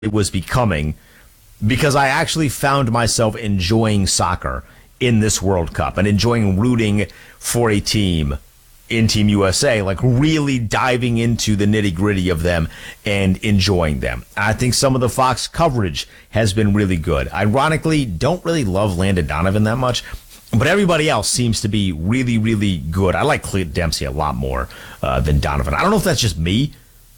it was becoming, because I actually found myself enjoying soccer in this World Cup and enjoying rooting for a team in Team USA, like really diving into the nitty-gritty of them and enjoying them. I think some of the Fox coverage has been really good. Ironically, don't really love Landon Donovan that much, but everybody else seems to be really, really good. I like Clint Dempsey a lot more than Donovan. I don't know if that's just me,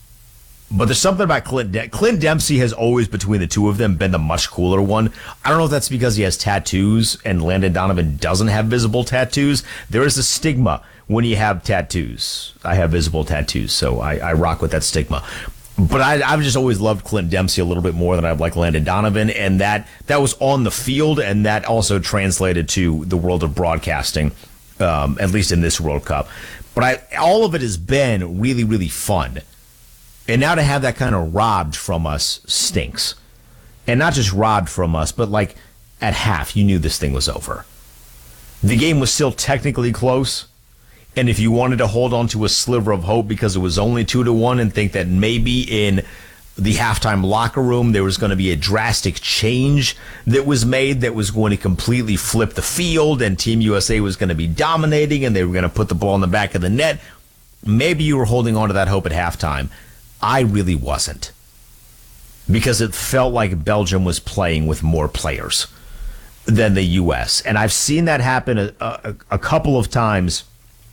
but there's something about Clint Dempsey has always, between the two of them, been the much cooler one. I don't know if that's because he has tattoos and Landon Donovan doesn't have visible tattoos. There is a stigma when you have tattoos. I have visible tattoos, so I rock with that stigma. But I've just always loved Clint Dempsey a little bit more than I've liked Landon Donovan, and that was on the field, and that also translated to the world of broadcasting, at least in this World Cup. But all of it has been really, really fun. And now to have that kind of robbed from us stinks. And not just robbed from us, but like at half, you knew this thing was over. The game was still technically close. And if you wanted to hold on to a sliver of hope because it was only 2-1 and think that maybe in the halftime locker room there was going to be a drastic change that was made that was going to completely flip the field and Team USA was going to be dominating and they were going to put the ball in the back of the net, maybe you were holding on to that hope at halftime. I really wasn't, because it felt like Belgium was playing with more players than the U.S. And I've seen that happen a couple of times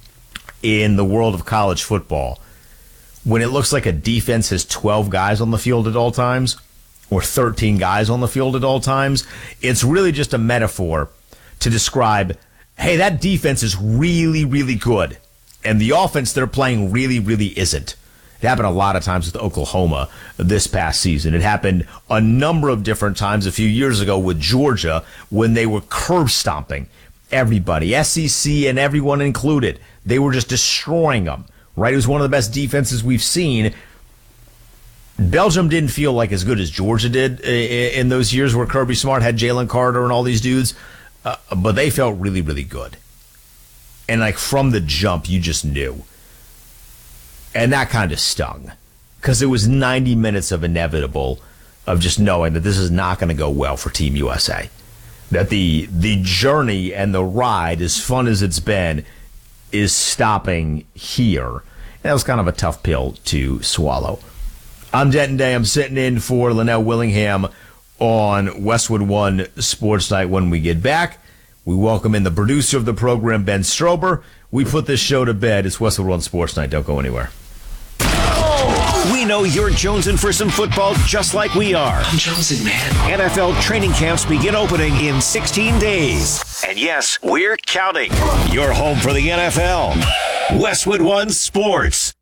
in the world of college football, when it looks like a defense has 12 guys on the field at all times or 13 guys on the field at all times. It's really just a metaphor to describe, hey, that defense is really, really good, and the offense they're playing really, really isn't. It happened a lot of times with Oklahoma this past season. It happened a number of different times a few years ago with Georgia when they were curb stomping everybody, SEC and everyone included. They were just destroying them, right? It was one of the best defenses we've seen. Belgium didn't feel like as good as Georgia did in those years where Kirby Smart had Jalen Carter and all these dudes, but they felt really, really good. And like from the jump, you just knew. And that kind of stung, because it was 90 minutes of inevitable of just knowing that this is not going to go well for Team USA. That the journey and the ride, as fun as it's been, is stopping here. And that was kind of a tough pill to swallow. I'm Denton Day. I'm sitting in for Linnell Willingham on Westwood One Sports Night. When we get back, we welcome in the producer of the program, Ben Strober. We put this show to bed. It's Westwood One Sports Night. Don't go anywhere. We know you're jonesing for some football just like we are. I'm jonesing, man. NFL training camps begin opening in 16 days. And yes, we're counting. You're home for the NFL. Westwood One Sports.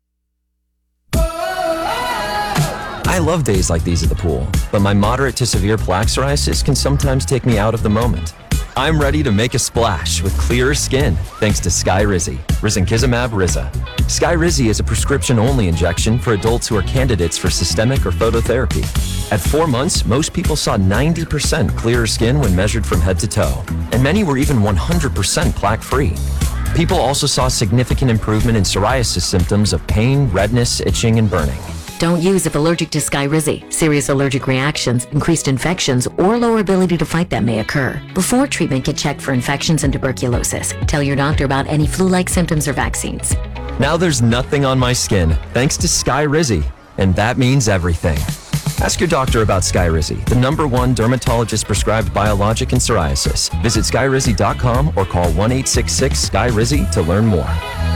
I love days like these at the pool, but my moderate to severe plaque psoriasis can sometimes take me out of the moment. I'm ready to make a splash with clearer skin thanks to Skyrizi, risankizumab Riza. Skyrizi is a prescription-only injection for adults who are candidates for systemic or phototherapy. At 4 months, most people saw 90% clearer skin when measured from head to toe, and many were even 100% plaque-free. People also saw significant improvement in psoriasis symptoms of pain, redness, itching, and burning. Don't use if allergic to Skyrizi. Serious allergic reactions, increased infections, or lower ability to fight them may occur. Before treatment, get checked for infections and tuberculosis. Tell your doctor about any flu-like symptoms or vaccines. Now there's nothing on my skin thanks to Skyrizi, and that means everything. Ask your doctor about Skyrizi, the #1 dermatologist-prescribed biologic in psoriasis. Visit Skyrizi.com or call 1-866-SKYRIZI to learn more.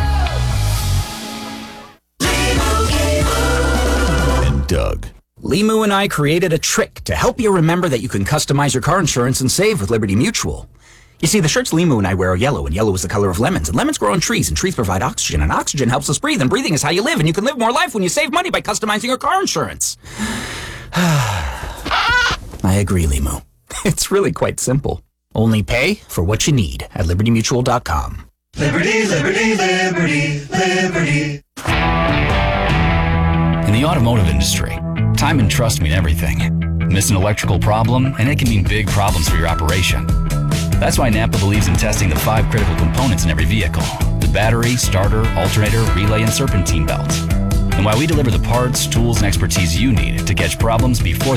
Doug. Limu and I created a trick to help you remember that you can customize your car insurance and save with Liberty Mutual. You see, the shirts Limu and I wear are yellow, and yellow is the color of lemons, and lemons grow on trees, and trees provide oxygen, and oxygen helps us breathe, and breathing is how you live, and you can live more life when you save money by customizing your car insurance. I agree, Limu. It's really quite simple. Only pay for what you need at LibertyMutual.com. Liberty, liberty, liberty, liberty. In the automotive industry, time and trust mean everything. Miss an electrical problem, and it can mean big problems for your operation. That's why Napa believes in testing the 5 critical components in every vehicle: the battery, starter, alternator, relay, and serpentine belt. and why we deliver the parts, tools, and expertise you need to catch problems before